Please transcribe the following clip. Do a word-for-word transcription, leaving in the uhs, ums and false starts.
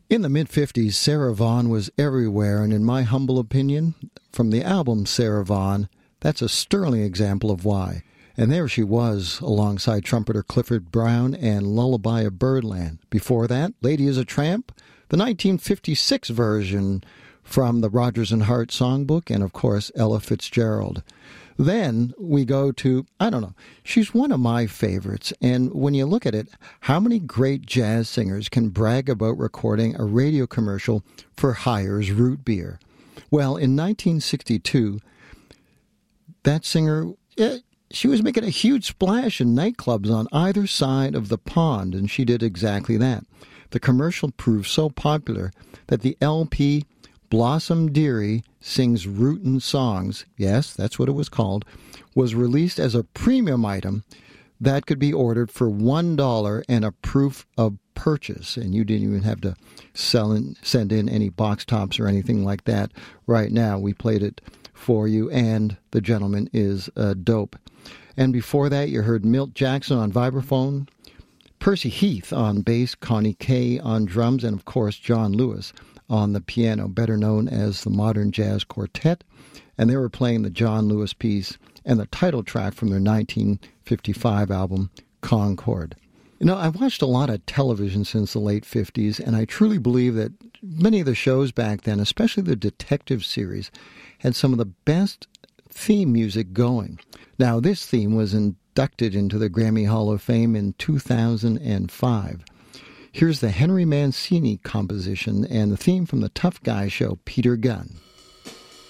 In the mid-fifties, Sarah Vaughan was everywhere, and in my humble opinion, from the album Sarah Vaughan, that's a sterling example of why. And there she was, alongside trumpeter Clifford Brown and Lullaby of Birdland. Before that, Lady is a Tramp, the nineteen fifty-six version from the Rodgers and Hart songbook, and of course, Ella Fitzgerald. Then we go to, I don't know, she's one of my favorites. And when you look at it, how many great jazz singers can brag about recording a radio commercial for Hires Root Beer? Well, in nineteen sixty-two, that singer, eh, she was making a huge splash in nightclubs on either side of the pond, and she did exactly that. The commercial proved so popular that the L P Blossom Dearie Sings Rootin' Songs, yes, that's what it was called, was released as a premium item that could be ordered for one dollar and a proof of purchase. And you didn't even have to sell in, send in any box tops or anything like that. Right now, we played it for you, and the gentleman is uh, dope. And before that, you heard Milt Jackson on vibraphone, Percy Heath on bass, Connie Kay on drums, and of course, John Lewis on the piano, better known as the Modern Jazz Quartet, and they were playing the John Lewis piece and the title track from their nineteen fifty-five album, Concord. You know, I've watched a lot of television since the late fifties, and I truly believe that many of the shows back then, especially the detective series, had some of the best theme music going. Now, this theme was inducted into the Grammy Hall of Fame in two thousand five. Here's the Henry Mancini composition and the theme from the Tough Guy show, Peter Gunn.